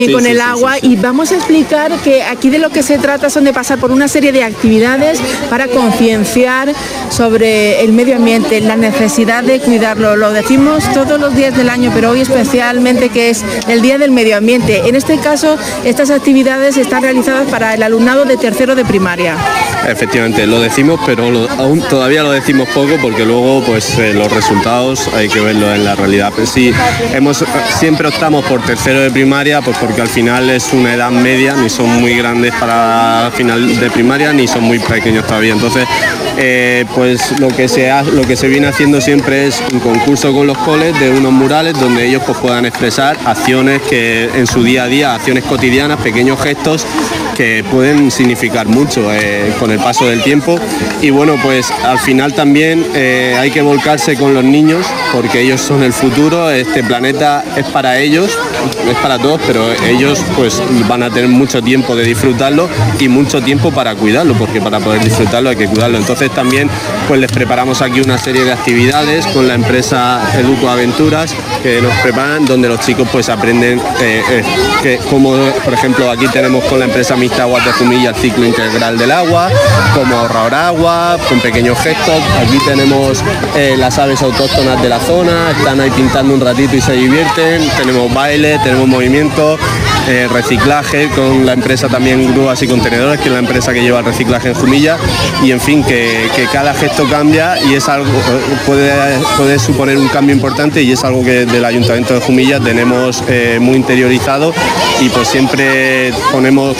con el agua. Y vamos a explicar que aquí de lo que se trata son de pasar por una serie de actividades para concienciar sobre el medio ambiente, la necesidad de cuidarlo. Lo decimos todos los días del año, pero hoy especialmente, que es el Día del Medio Ambiente. En este caso, estas actividades están realizadas para el alumnado de tercero de primaria. Efectivamente, lo decimos, pero aún todavía lo decimos poco, porque luego pues los resultados hay que verlo en la realidad. Pero sí, siempre optamos por tercero de primaria, pues porque al final es una edad media, ni son muy grandes para final de primaria, ni son muy pequeños todavía. Entonces, pues lo que se viene haciendo siempre es un concurso con los coles de unos murales donde ellos pues puedan expresar acciones que en su día a día, acciones cotidianas, pequeños gestos que pueden significar mucho con el paso del tiempo. Y bueno, pues al final también hay que volcarse con los niños, porque ellos son el futuro. Este planeta es para ellos, es para todos, pero ellos pues van a tener mucho tiempo de disfrutarlo y mucho tiempo para cuidarlo, porque para poder disfrutarlo hay que cuidarlo. Entonces también pues les preparamos aquí una serie de actividades con la empresa Educoaventuras que nos preparan, donde los chicos pues aprenden como por ejemplo aquí tenemos con la empresa Mixta Aguas de Jumilla el ciclo integral del agua, cómo ahorrar agua con pequeños gestos. Aquí tenemos las aves autóctonas de la zona, están ahí pintando un ratito y se divierten. Tenemos baile, tenemos movimiento, reciclaje con la empresa también Grúas y Contenedores, que es la empresa que lleva el reciclaje en Jumilla. Y en fin, que cada gesto cambia y es algo puede suponer un cambio importante, y es algo que del Ayuntamiento de Jumilla tenemos muy interiorizado, y pues siempre ponemos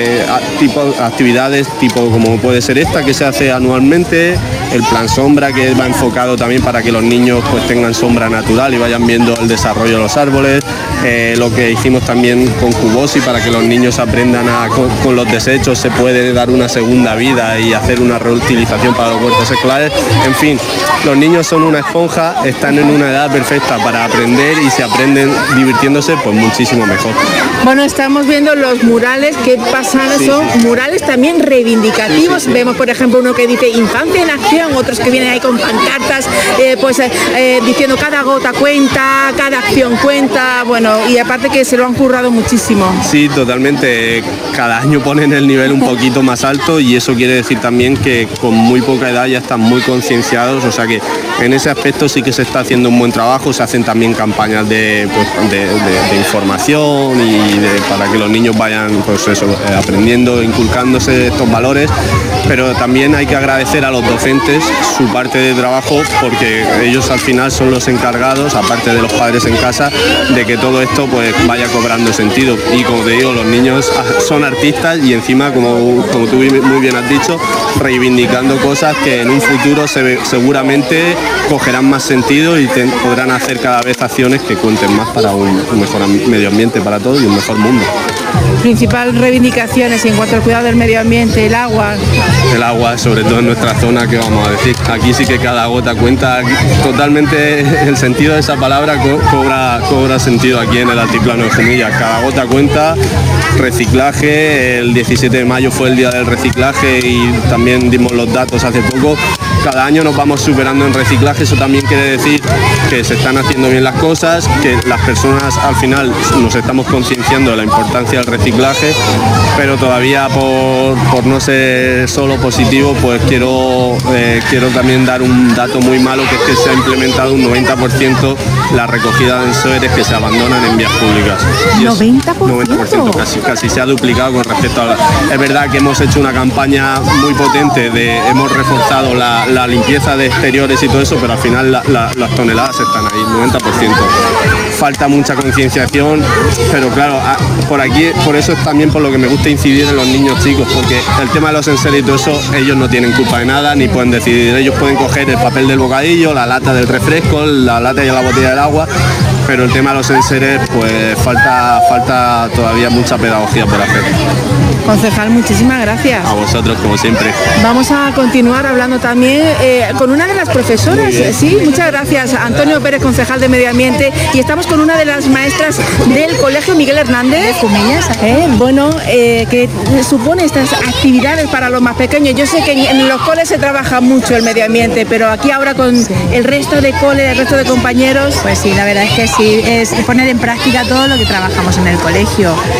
actividades tipo como puede ser esta que se hace anualmente, el plan sombra, que va enfocado también para que los niños pues tengan sombra natural y vayan viendo el desarrollo de los árboles, lo que hicimos también con Cubosi para que los niños aprendan con los desechos se puede dar una segunda vida y hacer una reutilización para los huertos escolares. En fin, los niños son una esponja, están en una edad perfecta para aprender, y si aprenden divirtiéndose pues muchísimo mejor. Bueno, estamos viendo los murales que pasan, son murales también reivindicativos. Vemos por ejemplo uno que dice Infancia en Acción, otros que vienen ahí con pancartas diciendo cada gota cuenta, cada acción cuenta, bueno, y aparte que se lo han currado muchísimo. Sí, totalmente, cada año ponen el nivel un poquito más alto, y eso quiere decir también que con muy poca edad ya están muy concienciados, o sea que en ese aspecto sí que se está haciendo un buen trabajo. Se hacen también campañas de información para que los niños vayan pues eso, aprendiendo, inculcándose estos valores, pero también hay que agradecer a los docentes su parte de trabajo, porque ellos al final son los encargados, aparte de los padres en casa, de que todo esto pues vaya cobrando sentido. Y como te digo, los niños son artistas, y encima como tú muy bien has dicho, reivindicando cosas que en un futuro seguramente cogerán más sentido y podrán hacer cada vez acciones que cuenten más para un mejor medio ambiente para todos y un mejor mundo. Principal reivindicaciones en cuanto al cuidado del medio ambiente, el agua. El agua, sobre todo en nuestra zona, que vamos a decir, aquí sí que cada gota cuenta. Totalmente el sentido de esa palabra cobra sentido aquí en el altiplano de Jumilla. Cada gota cuenta. Reciclaje, el 17 de mayo fue el día del reciclaje y también dimos los datos hace poco. Cada año nos vamos superando en reciclaje, eso también quiere decir que se están haciendo bien las cosas, que las personas al final nos estamos concienciando de la importancia del reciclaje, pero todavía por no ser solo positivo, pues quiero también dar un dato muy malo, que es que se ha implementado un 90% la recogida de enseres que se abandonan en vías públicas. Y 90%, casi se ha duplicado con respecto a Es verdad que hemos hecho una campaña muy potente, hemos reforzado la limpieza de exteriores y todo eso, pero al final las toneladas están ahí, 90%. Falta mucha concienciación, pero claro, por eso es también por lo que me gusta incidir en los niños chicos, porque el tema de los enseres y todo eso, ellos no tienen culpa de nada, ni pueden decidir. Ellos pueden coger el papel del bocadillo, la lata del refresco, la lata y la botella del agua, pero el tema de los enseres, pues falta todavía mucha pedagogía por hacer. Concejal, muchísimas gracias. A vosotros, como siempre. Vamos a continuar hablando también con una de las profesoras. Sí, muchas gracias. Antonio Pérez, concejal de Medio Ambiente, y estamos con una de las maestras del Colegio Miguel Hernández. De Jumillas. Que supone estas actividades para los más pequeños. Yo sé que en los coles se trabaja mucho el medio ambiente, pero aquí ahora con el resto de coles, el resto de compañeros. Pues sí, la verdad es que sí. es poner en práctica todo lo que trabajamos en el colegio.